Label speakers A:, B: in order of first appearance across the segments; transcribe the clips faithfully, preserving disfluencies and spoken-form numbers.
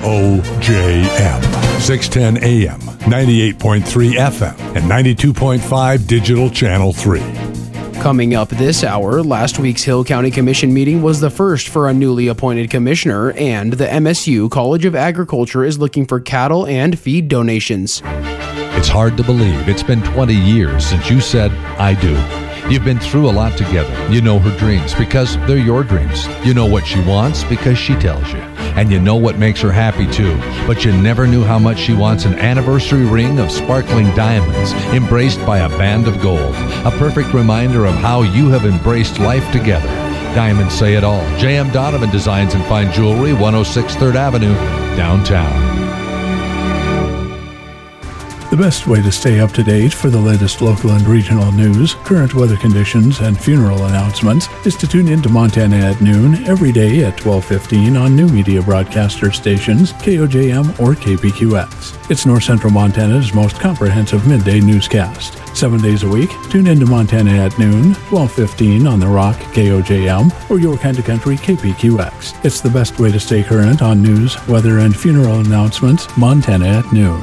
A: O J M, six ten A M, ninety-eight point three F M, and ninety-two point five Digital Channel three.
B: Coming up this hour, last week's Hill County Commission meeting was the first for a newly appointed commissioner, and the M S U College of Agriculture is looking for cattle and feed donations.
C: It's hard to believe it's been twenty years since you said, I do. You've been through a lot together. You know her dreams because they're your dreams. You know what she wants because she tells you. And you know what makes her happy too. But you never knew how much she wants an anniversary ring of sparkling diamonds embraced by a band of gold. A perfect reminder of how you have embraced life together. Diamonds say it all. J M Donovan Designs and Fine Jewelry, one oh six third Avenue, downtown.
D: The best way to stay up to date for the latest local and regional news, current weather conditions, and funeral announcements is to tune in to Montana at noon every day at twelve fifteen on new media broadcaster stations K O J M or K P Q X. It's North Central Montana's most comprehensive midday newscast. Seven days a week, tune in to Montana at noon, twelve fifteen on The Rock, K O J M, or Your Kind of Country, K P Q X. It's the best way to stay current on news, weather, and funeral announcements, Montana at noon.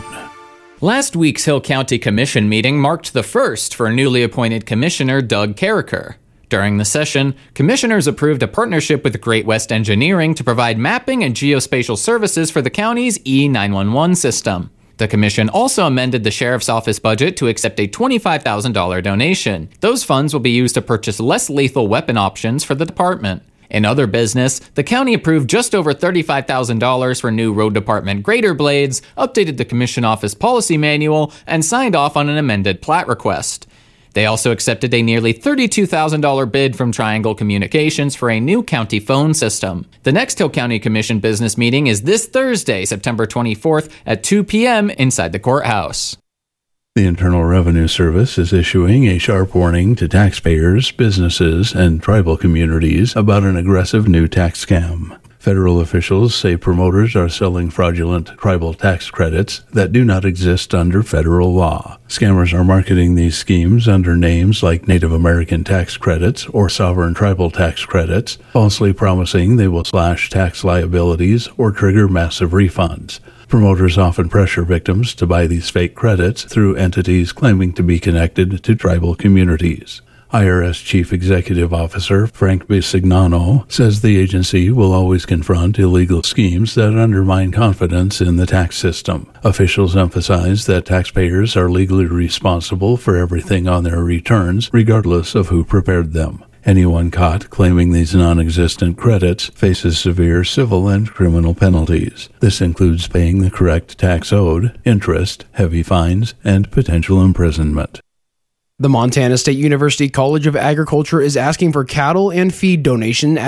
E: Last week's Hill County Commission meeting marked the first for newly appointed Commissioner Doug Carriker. During the session, commissioners approved a partnership with Great West Engineering to provide mapping and geospatial services for the county's E nine one one system. The commission also amended the sheriff's office budget to accept a twenty-five thousand dollars donation. Those funds will be used to purchase less lethal weapon options for the department. In other business, the county approved just over thirty-five thousand dollars for new road department grader blades, updated the commission office policy manual, and signed off on an amended plat request. They also accepted a nearly thirty-two thousand dollars bid from Triangle Communications for a new county phone system. The next Hill County Commission business meeting is this Thursday, September twenty-fourth at two p.m. inside the courthouse.
D: The Internal Revenue Service is issuing a sharp warning to taxpayers, businesses, and tribal communities about an aggressive new tax scam. Federal officials say promoters are selling fraudulent tribal tax credits that do not exist under federal law. Scammers are marketing these schemes under names like Native American tax credits or sovereign tribal tax credits, falsely promising they will slash tax liabilities or trigger massive refunds. Promoters often pressure victims to buy these fake credits through entities claiming to be connected to tribal communities. I R S Chief Executive Officer Frank Bisignano says the agency will always confront illegal schemes that undermine confidence in the tax system. Officials emphasize that taxpayers are legally responsible for everything on their returns, regardless of who prepared them. Anyone caught claiming these non-existent credits faces severe civil and criminal penalties. This includes paying the correct tax owed, interest, heavy fines, and potential imprisonment.
B: The Montana State University College of Agriculture is asking for cattle and feed donation